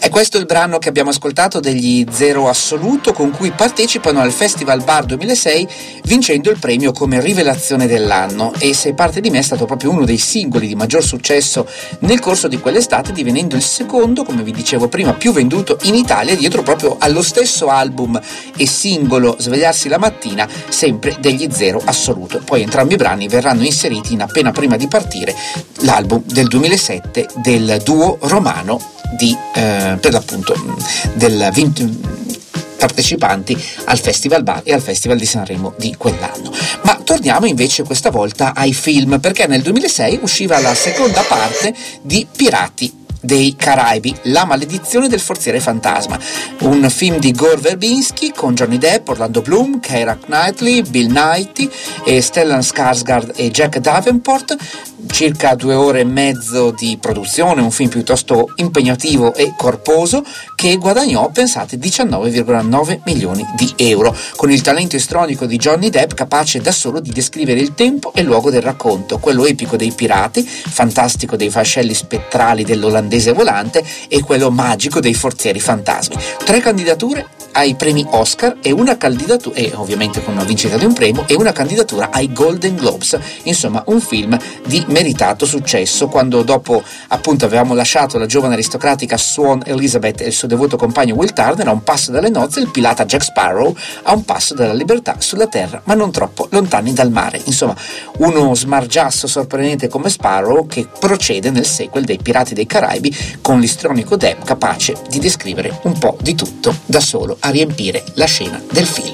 È questo il brano che abbiamo ascoltato degli Zero Assoluto, con cui partecipano al Festival Bar 2006 vincendo il premio come rivelazione dell'anno, e Sei parte di me è stato proprio uno dei singoli di maggior successo nel corso di quell'estate, divenendo il secondo, come vi dicevo prima, più venduto in Italia, dietro proprio allo stesso album e singolo Svegliarsi la mattina, sempre degli Zero Assoluto. Poi entrambi i brani verranno inseriti in Appena prima di partire, l'album del 2007 del duo romano per l'appunto del partecipanti al Festival Bar e al Festival di Sanremo di quell'anno. Ma torniamo invece questa volta ai film, perché nel 2006 usciva la seconda parte di Pirati dei Caraibi, La maledizione del forziere fantasma, un film di Gore Verbinski con Johnny Depp, Orlando Bloom, Keira Knightley, Bill Nighy e Stellan Skarsgård e Jack Davenport. Circa 2 ore e mezzo di produzione, un film piuttosto impegnativo e corposo che guadagnò, pensate, 19,9 milioni di euro, con il talento istronico di Johnny Depp capace da solo di descrivere il tempo e il luogo del racconto, quello epico dei pirati, fantastico dei vascelli spettrali dell'olandese volante e quello magico dei forzieri fantasmi. 3 candidature ai premi Oscar e una candidatura, e ovviamente con una vincita di un premio, e una candidatura ai Golden Globes. Insomma, un film di meritato successo, quando dopo appunto avevamo lasciato la giovane aristocratica Swan Elizabeth e il suo devoto compagno Will Turner a un passo dalle nozze, il pirata Jack Sparrow a un passo dalla libertà sulla terra, ma non troppo lontani dal mare. Insomma, uno smargiasso sorprendente come Sparrow che procede nel sequel dei Pirati dei Caraibi con l'istronico Depp capace di descrivere un po' di tutto da solo a riempire la scena del film.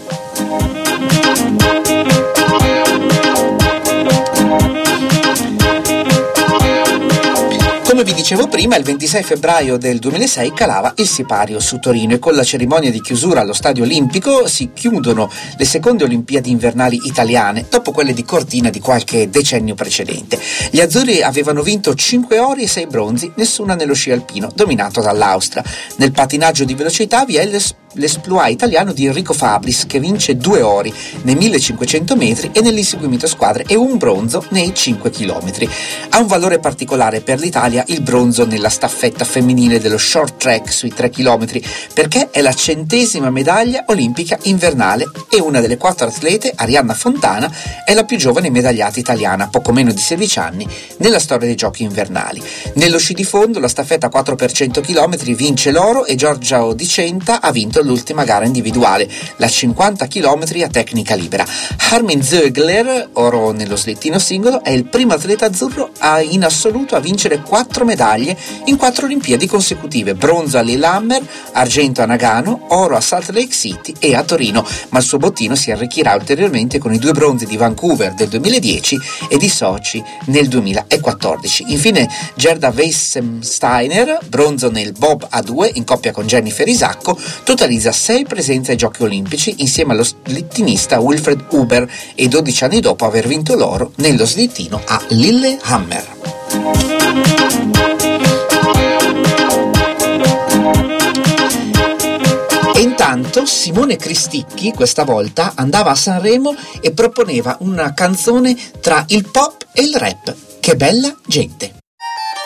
Come vi dicevo prima, il 26 febbraio del 2006 calava il sipario su Torino e con la cerimonia di chiusura allo Stadio Olimpico si chiudono le seconde Olimpiadi invernali italiane, dopo quelle di Cortina di qualche decennio precedente. Gli azzurri avevano vinto 5 ori e 6 bronzi, nessuna nello sci alpino, dominato dall'Austria. Nel patinaggio di velocità vi è l'esploit italiano di Enrico Fabris, che vince 2 ori nei 1500 metri e nell'inseguimento a squadre e un bronzo nei 5 km. Ha un valore particolare per l'Italia il bronzo nella staffetta femminile dello short track sui 3 km, perché è la 100ª medaglia olimpica invernale e una delle 4 atlete, Arianna Fontana, è la più giovane medagliata italiana, poco meno di 16 anni, nella storia dei giochi invernali. Nello sci di fondo, la staffetta 4 per 100 km vince l'oro e Giorgia Di Centa ha vinto l'ultima gara individuale, la 50 km a tecnica libera. Armin Zögler, oro nello slittino singolo, è il primo atleta azzurro in assoluto a vincere 4 medaglie in 4 Olimpiadi consecutive: bronzo a Lillehammer, argento a Nagano, oro a Salt Lake City e a Torino, ma il suo bottino si arricchirà ulteriormente con i 2 bronzi di Vancouver del 2010 e di Sochi nel 2014. Infine Gerda Weissensteiner, bronzo nel bob a 2 in coppia con Jennifer Isacco, totalizza 6 presenze ai Giochi Olimpici insieme allo slittinista Wilfred Huber e 12 anni dopo aver vinto l'oro nello slittino a Lillehammer. E intanto Simone Cristicchi questa volta andava a Sanremo e proponeva una canzone tra il pop e il rap. Che bella gente!